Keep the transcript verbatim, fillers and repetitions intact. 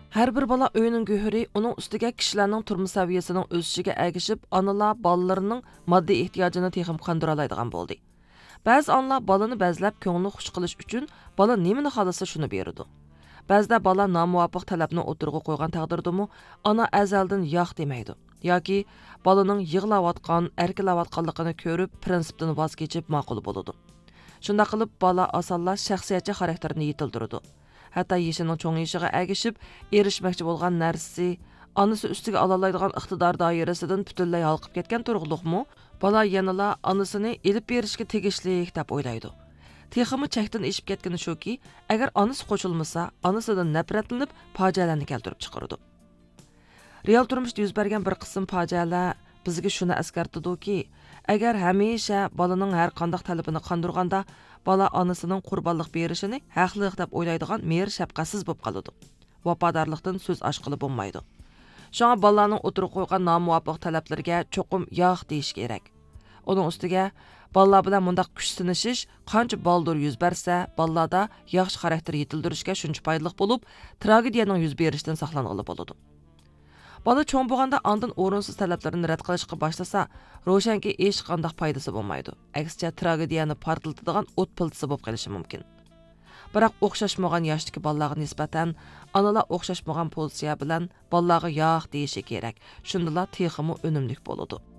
Har bir bola o'yining go'hiri uning ustiga kishilarning turmush saviyasining o'sishiga ergishib, onalar bolalarining moddiy ehtiyojini texim qondira oladigan bo'ldi. Ba'zi onalar bolani bazlab ko'ngli xush qilish uchun bola nimani xolasa shuni beradi. Ba'zida bola nomuvofiq talabni o'tirg'a qo'ygan taqdirdami, ona azaldan yo'q demaydi. yoki bolaning yig'layotgan, erkalayotganligini ko'rib, prinsipdan voz kechib ma'qul bo'ladi. Shunda qilib bola osonla shaxsiyatchi xarakterini yetildiradi. Hatto yeshining cho'ng'ishiga ergishib, erishmoqchi bo'lgan narsasi, onasi ustiga ololaydigan iqtidor doirasidan butunlay halqib ketgan turg'liqmi, bola yanala onasini elib berishga tegishlik deb o'ylaydi. Teximi chekdan eshib ketgani shuki, agar onasi qo'shilmasa, onasidan nafratlanib, fojialarni keltirib chiqaradi. Real turmushda yuz bergan bir qism fojialar bizga shuni eskartadiki, agar hamisha bolaning har qanday talabini qondirganda, bola onasining qurbonlik berishini haqliq deb o'ylaydigan mehr shafqatsiz bo'lib qoladi. Vafodorlikdan so'z ochqili bo'lmaydi. Shunga bolaning o'tirib qo'ygan nomuvofiq talablarga cho'qim yo'q deyish kerak. Uning ustiga bolalar bilan mundaq kuch sinishish qancha baldur yuz bersa, bolalarda yaxshi xarakter yetildirishga shuncha foydali bo'lib, tragediyaning yuz berishidan saqlanib bo'ladi. Bola cho'ng bo'lganda ondan o'rinsiz talablarini rad qilishga boshlasa, ro'shanki hech qanday foydasi bo'lmaydi. Aksicha tragediyani portlatadigan o't piltisi bo'lib qolishi mumkin. Biroq o'xshashmagan yoshdagi bolalarga nisbatan onalar o'xshashmagan pozitsiya bilan bolalarga yo'q deyishi kerak. Shundala texmi unumli bo'ladi.